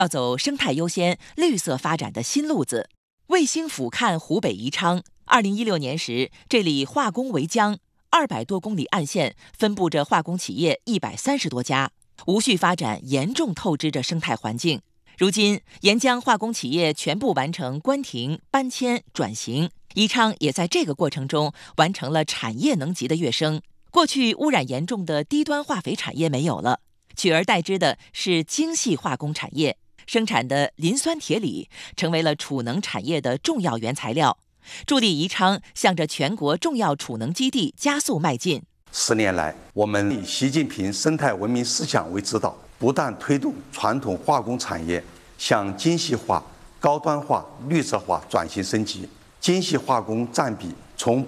要走生态优先、绿色发展的新路子。卫星俯瞰湖北宜昌，2016年时，这里化工为疆，200多公里岸线分布着化工企业130多家，无序发展严重透支着生态环境。如今，沿江化工企业全部完成关停、搬迁、转型，宜昌也在这个过程中完成了产业能级的跃升。过去污染严重的低端化肥产业没有了，取而代之的是精细化工产业。生产的磷酸铁锂成为了储能产业的重要原材料，助力宜昌向着全国重要储能基地加速迈进。 10年来，我们以习近平生态文明思想为指导，不断推动传统化工产业向精细化、高端化、绿色化转型升级，精细化工占比从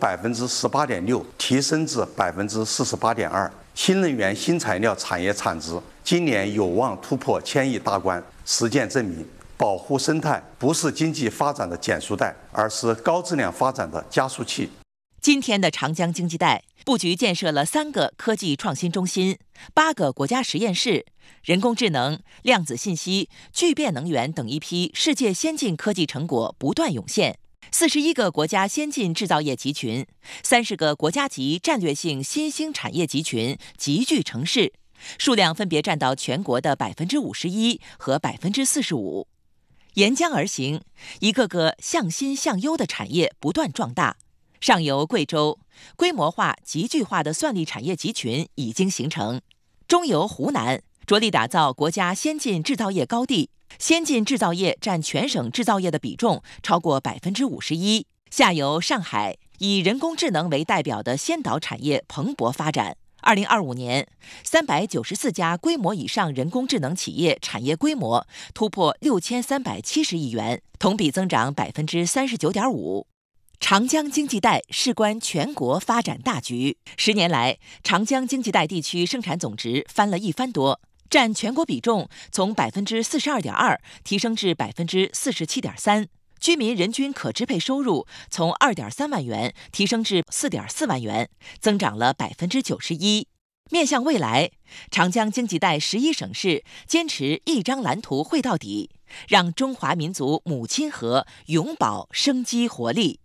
18.6%提升至48.2%，新能源新材料产业产值今年有望突破1000亿大关。实践证明，保护生态不是经济发展的减速带，而是高质量发展的加速器。 今天的长江经济带布局建设了3个科技创新中心、8个国家实验室，人工智能、量子信息、聚变能源等一批世界先进科技成果不断涌现，41个国家先进制造业集群，30个国家级战略性新兴产业集群集聚成市，数量分别占到全国的51%和45%。沿江而行，一个个向新向优的产业不断壮大。上游贵州，规模化、集聚化的算力产业集群已经形成；中游湖南，着力打造国家先进制造业高地，先进制造业占全省制造业的比重超过51%。下游上海，以人工智能为代表的先导产业蓬勃发展。2025年，394家规模以上人工智能企业产业规模突破6370亿元，同比增长39.5%。长江经济带事关全国发展大局，10年来，长江经济带地区生产总值翻了1番多，占全国比重从42.2%提升至47.3%，居民人均可支配收入从2.3万元提升至4.4万元，增长了91%。面向未来，长江经济带11省市坚持一张蓝图绘到底，让中华民族母亲河永葆生机活力。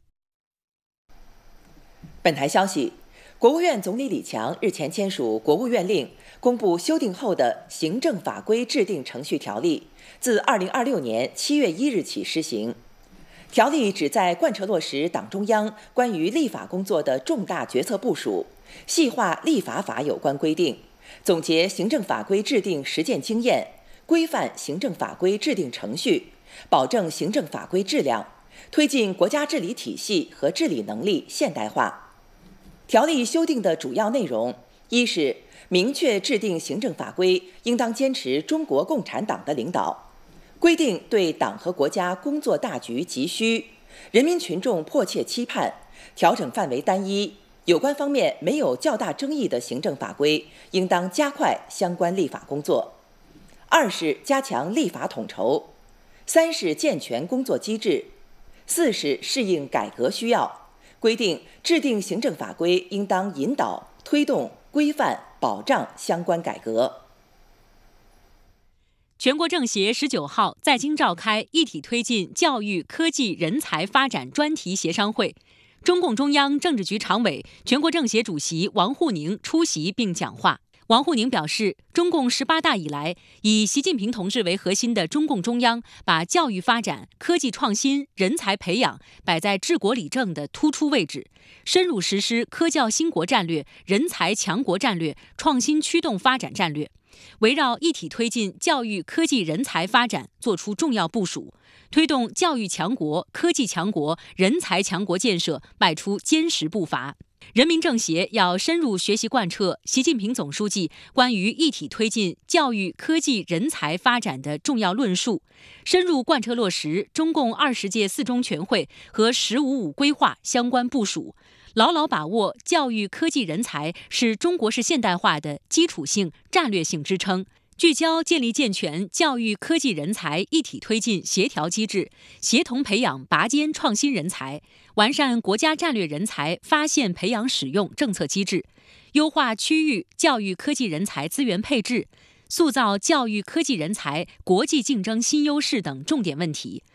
本台消息，国务院总理李强日前签署国务院令，公布修订后的《行政法规制定程序条例》，自2026年7月1日起施行。条例旨在贯彻落实党中央关于立法工作的重大决策部署，细化立法法有关规定，总结行政法规制定实践经验，规范行政法规制定程序，保证行政法规质量，推进国家治理体系和治理能力现代化。条例修订的主要内容，一是明确制定行政法规应当坚持中国共产党的领导，规定对党和国家工作大局急需、人民群众迫切期盼，调整范围单一，有关方面没有较大争议的行政法规，应当加快相关立法工作。二是加强立法统筹，三是健全工作机制，四是适应改革需要，规定制定行政法规应当引导、推动、规范、保障相关改革。 全国政协19号在京召开一体推进教育科技人才发展专题协商会，中共中央政治局常委、全国政协主席王沪宁出席并讲话。王沪宁表示，中共18大以来，以习近平同志为核心的中共中央把教育发展、科技创新、人才培养摆在治国理政的突出位置，深入实施科教兴国战略、人才强国战略、创新驱动发展战略，围绕一体推进教育科技人才发展作出重要部署，推动教育强国、科技强国、人才强国建设迈出坚实步伐。人民政协要深入学习贯彻习近平总书记关于一体推进教育科技人才发展的重要论述，深入贯彻落实中共20届4中全会和“15+5”规划相关部署，牢牢把握教育科技人才是中国式现代化的基础性、战略性支撑，聚焦建立健全教育科技人才一体推进协调机制，协同培养拔尖创新人才，完善国家战略人才发现培养使用政策机制，优化区域教育科技人才资源配置， 塑造教育科技人才国际竞争新优势等重点问题，